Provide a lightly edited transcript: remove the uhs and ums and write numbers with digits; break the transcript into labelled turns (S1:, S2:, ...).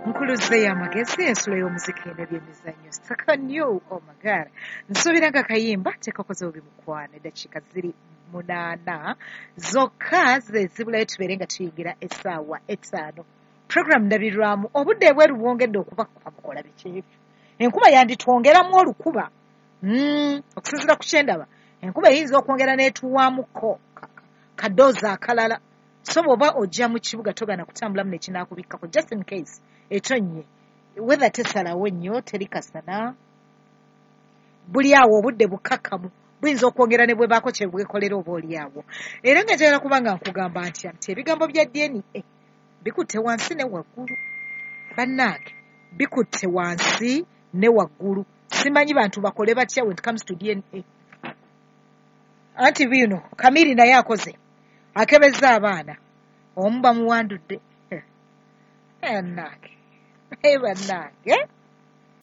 S1: nkuluze y'amagezi ensulo y'omuziki n'ebyemizannyo saka nnyo omagara nsuubira nga kayimba tekakoze obimukwana eddakiika ziri 8 zokka zezibulayo tubeere nga tuyingira essaawa 5 program ndabirwamu obudde bweru bwongedde okubakuba mukola biki enkuba yanditwongeramu olukuba okusinziira ku kyendaba enkuba eyinza okwongera n'etuwaamuko kadoozi akalala so bw'oba ojja mu kibuga togana kutambulamu nekinakubikkako just in case etonnye weather tesalawo nnyo teri kasana buli awo obudde bukakkamu buyinza okwongera ne bwe baako kye bwekolera oba oli awo era nga njagala kubanga nkugamba nti ebigambo bya DNA bikutte wansi ne waggulu bannange bikutte wansi ne waggulu simanyi bantu bakole batya when it comes to DNA anti bino Kamiri naye akoze akebeza abaana omu bamuwandudde bannange